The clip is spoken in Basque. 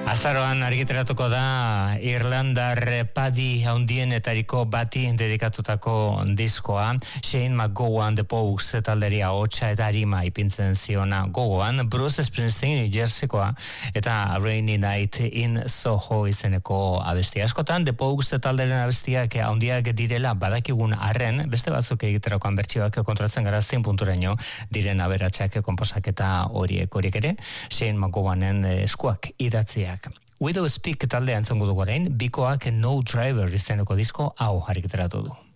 Azaroan argitaratuko da Irlandar padi handienetariko bati dedikatutako diskoa. Shane McGowan The Pogues talderia hotsa eta arima ipintzen ziona gogoan. Bruce Springsteen New Jerseykoa eta Rainy Night in Soho izeneko abestia. Askotan The Pogues talderen abestiak handiak direla badakigun arren, beste batzuk egiterakoan bertsioak kontratzen gara zein punturaino diren aberatsak konposaketa horiek ere. Shane McGowanen eskuak idatziak. Widow Speak taldea entzongo dugu orain, bikoak No Driver izeneko disko hau argitaratu du.